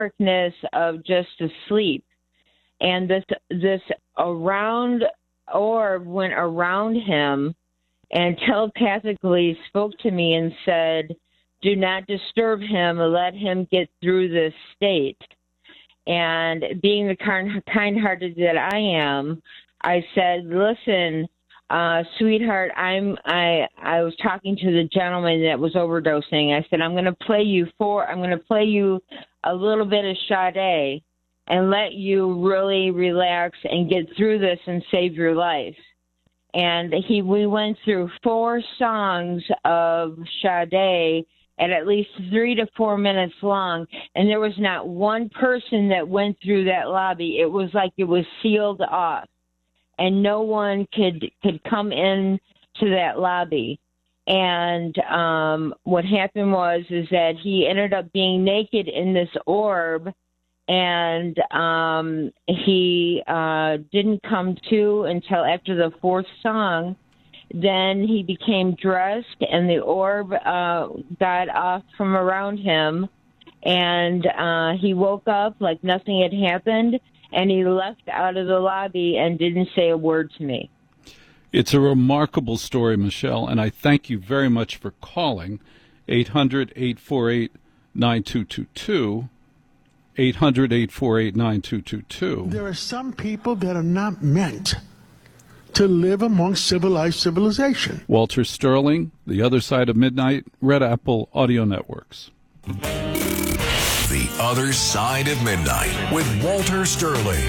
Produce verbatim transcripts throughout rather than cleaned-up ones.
darkness of just asleep. And this this around orb went around him and telepathically spoke to me and said, do not disturb him, let him get through this state. And being the kind, kind-hearted that I am, I said, listen, uh, sweetheart, I'm, I, I was talking to the gentleman that was overdosing. I said, I'm going to play you four, I'm going to play you a little bit of Sade and let you really relax and get through this and save your life. And he, we went through four songs of Sade at at least three to four minutes long, and there was not one person that went through that lobby. It was like it was sealed off, and no one could could come in to that lobby. And um, what happened was is that he ended up being naked in this orb, and um, he uh, didn't come to until after the fourth song. Then he became dressed, and the orb uh, got off from around him, and uh, he woke up like nothing had happened, and he left out of the lobby and didn't say a word to me. It's a remarkable story, Michelle, and I thank you very much for calling. eight hundred, eight four eight, nine two two two. eight hundred, eight four eight, nine two two two. There are some people that are not meant to live among civilized civilization. Walter Sterling, The Other Side of Midnight, Red Apple Audio Networks. The Other Side of Midnight with Walter Sterling.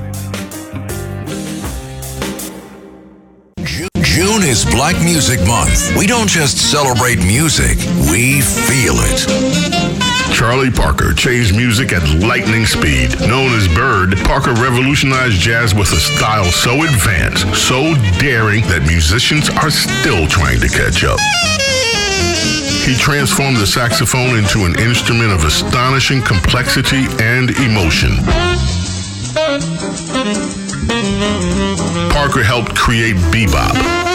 June is Black Music Month. We don't just celebrate music, we feel it. Charlie Parker changed music at lightning speed. Known as Bird, Parker revolutionized jazz with a style so advanced, so daring, that musicians are still trying to catch up. He transformed the saxophone into an instrument of astonishing complexity and emotion. Parker helped create bebop,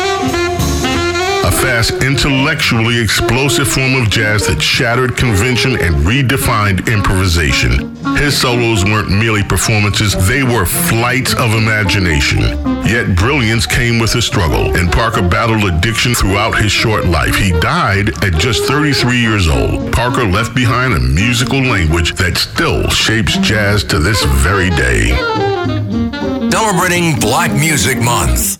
a fast, intellectually explosive form of jazz that shattered convention and redefined improvisation. His solos weren't merely performances, they were flights of imagination. Yet brilliance came with a struggle, and Parker battled addiction throughout his short life. He died at just thirty-three years old. Parker left behind a musical language that still shapes jazz to this very day. Celebrating Black Music Month.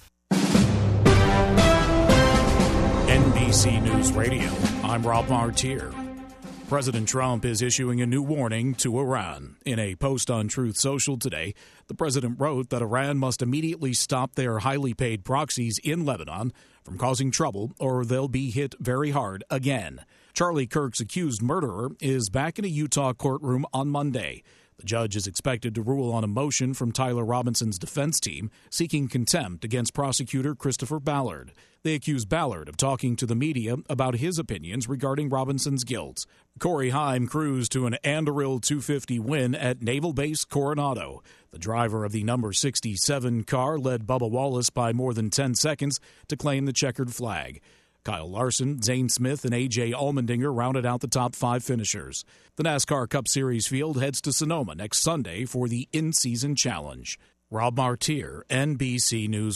N B C News Radio, I'm Rob Martier. President Trump is issuing a new warning to Iran. In a post on Truth Social today, the president wrote that Iran must immediately stop their highly paid proxies in Lebanon from causing trouble, or they'll be hit very hard again. Charlie Kirk's accused murderer is back in a Utah courtroom on Monday. The judge is expected to rule on a motion from Tyler Robinson's defense team seeking contempt against prosecutor Christopher Ballard. They accuse Ballard of talking to the media about his opinions regarding Robinson's guilt. Corey Haim cruised to an Anduril two fifty win at Naval Base Coronado. The driver of the number sixty-seven car led Bubba Wallace by more than ten seconds to claim the checkered flag. Kyle Larson, Zane Smith, and A J Allmendinger rounded out the top five finishers. The NASCAR Cup Series field heads to Sonoma next Sunday for the in-season challenge. Rob Martier, N B C News.